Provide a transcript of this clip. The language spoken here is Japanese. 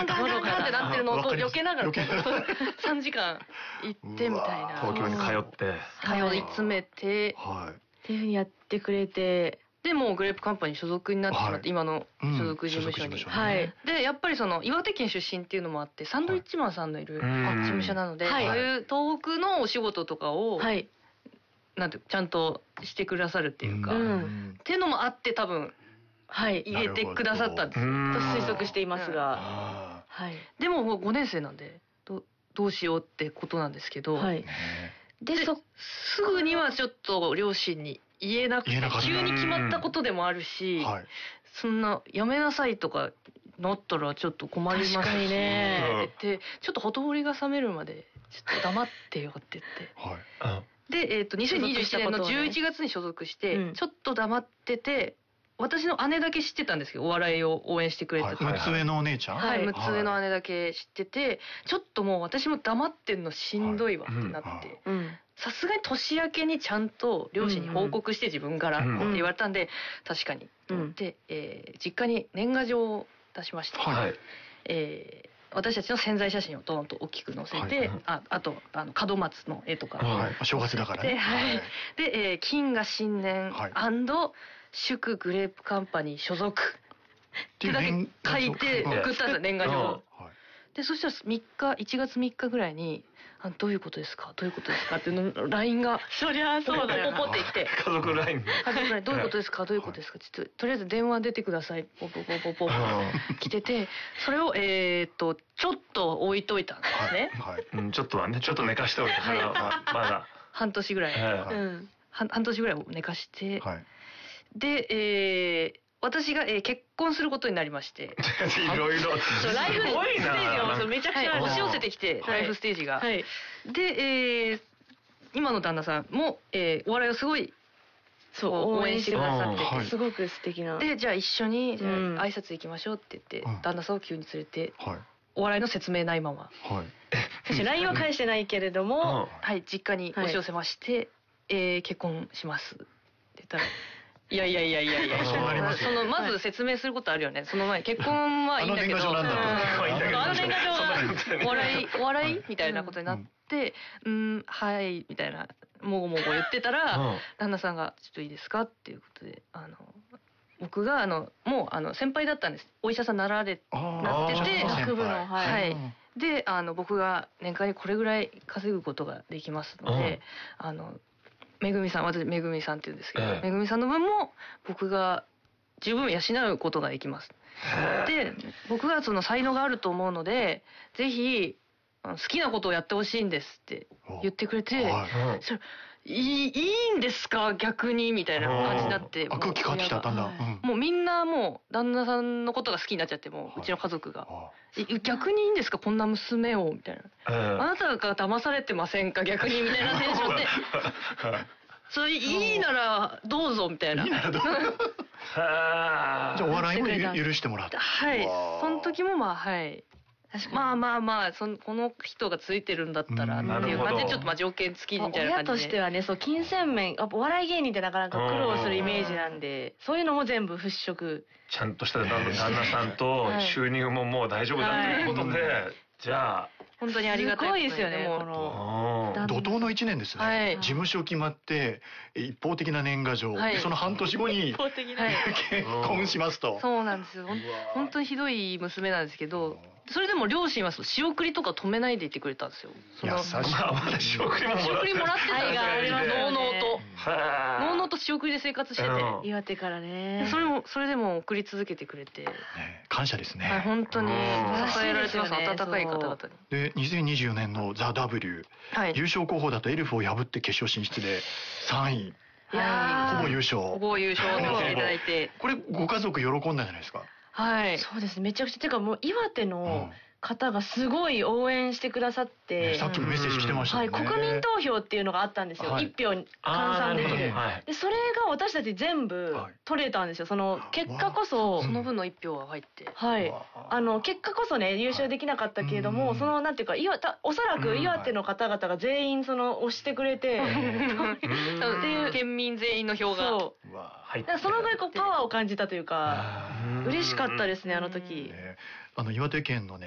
ンカンカンカンってなってるのを避けながら3時間行ってみたいな。 東京に通って通い詰めて、 っていう風にやってくれて、 でもうグレープカンパニー所属になってしまって、今の所属事務所に。でやっぱりその岩手県出身っていうのもあって、サンドウィッチマンさんのいる事務所なので、そういう東北のお仕事とかをなんてちゃんとしてくださるっていうか、っていうのもあって多分入れてくださったんですよ。と推測していますが、 でももう5年生なんでどうしようってことなんですけど、ですぐにはちょっと両親に言えなくて、急に決まったことでもあるし、そんなやめなさいとかなったらちょっと困りますし、 確かにね。 でちょっとほとぼりが冷めるまでちょっと黙ってよって言って、で2021年の11月に所属して、ちょっと黙ってて、私の姉だけ知ってたんですけど、お笑いを応援してくれてた。 6つ上のお姉ちゃん。 6つ上の姉だけ知ってて、ちょっともう私も黙ってんのしんどいわってなって、さすがに年明けにちゃんと両親に報告して自分からって言われたんで、確かにと思って、実家に年賀状を出しまして、私たちの宣材写真をドーンと大きく載せて、あと門松の絵とか、 正月だからね。 で金が新年&祝グレープカンパニー所属ってだけ書いて送ったんですよ、年賀状。でそしたら1月3日ぐらいに「どういうことですかどういうことですか」っていうの LINE がそりゃそうだよポポポってきて、 家族 LINE どういうことですかどういうことですか、ちょっととりあえず電話出てくださいポポポポポ来てて、それをちょっと置いといたんですね。 ちょっとはね、ちょっと寝かしておいて、まだ半年ぐらい半年ぐらい寝かして、で私が結婚することになりまして、 いろいろライフステージがめちゃくちゃ押し寄せてきて、ライフステージが。で今の旦那さんもお笑いをすごい応援してくださってて、 すごく素敵な。 でじゃあ一緒に挨拶行きましょうって言って旦那さんを急に連れて、お笑いの説明ないまま、 LINE は返してないけれども、 実家に押し寄せまして「結婚します」って言ったら。いやそのまず説明することあるよね。その前結婚はいいんだけど、あの年賀状お笑いみたいなことになって、はいみたいなもごもご言ってたら、旦那さんがちょっといいですかっていうことで、僕がもう先輩だったんです。お医者さんなってて、 学部ので僕が年間にこれぐらい稼ぐことができますので、めぐみさん、私めぐみさんって言うんですけど、めぐみさんの分も僕が十分養うことができます。で僕がその才能があると思うので、ぜひ好きなことをやってほしいんですって言ってくれて、それいいんですか逆にみたいな感じになって、 空気変わってきたんだ。 もうみんなもう旦那さんのことが好きになっちゃって、もううちの家族が逆にいいんですかこんな娘をみたいな、あなたが騙されてませんか逆にみたいなテンションでそれいいならどうぞみたいな。じゃあお笑いも許してもらった。 その時もまあこの人がついてるんだったらっていう感じで、ちょっと条件付きみたいな感じで。 親としてはね、金銭面、お笑い芸人ってなかなか苦労するイメージなんで、そういうのも全部払拭。 ちゃんとした旦那さんと収入ももう大丈夫だということで、じゃあ本当にありがたい。 すごいですよね、この怒涛の1年ですね。事務所決まって一方的な年賀状、その半年後に結婚しますと。 そうなんですよ。本当にひどい娘なんですけど、それでも両親は仕送りとか止めないでいてくれたんですよ。 優しい。 仕送りもらってたんですよ。のうのうと仕送りで生活してて、 岩手からね。 それでも送り続けてくれて、 感謝ですね。 本当に支えられてます、温かい方々に。 で2024年のザ・ W 優勝候補だとエルフを破って決勝進出で3位、ほぼ優勝。 ほぼ優勝させていただいて、 これご家族喜んだんじゃないですか。 そうですね、めちゃくちゃ。てかもう岩手の方がすごい応援してくださって、 さっきもメッセージ来てましたね。 国民投票っていうのがあったんですよ。1票換算できる。でそれが私たち全部取れたんですよ。その結果こそその分の1票が入って、 結果こそね優勝できなかったけれども、そのなんていうかおそらく岩手の方々が全員その押してくれてっていう県民全員の票が入って、そのぐらいパワーを感じたというか、嬉しかったですね、あの時。 岩手県のね